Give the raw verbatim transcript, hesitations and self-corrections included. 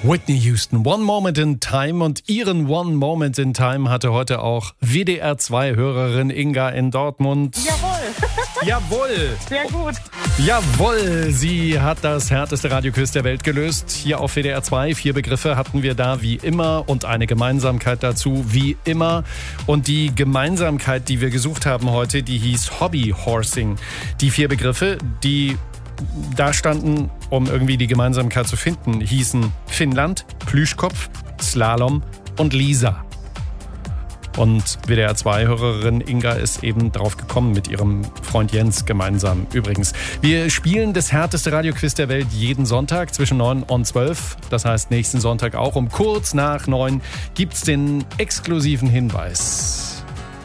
Whitney Houston, One Moment in Time, und ihren One Moment in Time hatte heute auch W D R zwei Hörerin Inga in Dortmund. Jawohl. Jawohl. Sehr gut. Jawohl, sie hat das härteste Radioquiz der Welt gelöst. Hier auf W D R zwei. Vier Begriffe hatten wir da wie immer und eine Gemeinsamkeit dazu wie immer. Und die Gemeinsamkeit, die wir gesucht haben heute, die hieß Hobbyhorsing. Die vier Begriffe, die da standen, um irgendwie die Gemeinsamkeit zu finden, hießen Finnland, Plüschkopf, Slalom und Lisa. Und W D R zwei Hörerin Inga ist eben drauf gekommen mit ihrem Freund Jens gemeinsam übrigens. Wir spielen das härteste Radioquiz der Welt jeden Sonntag zwischen neun und zwölf. Das heißt, nächsten Sonntag auch um kurz nach neun gibt's den exklusiven Hinweis.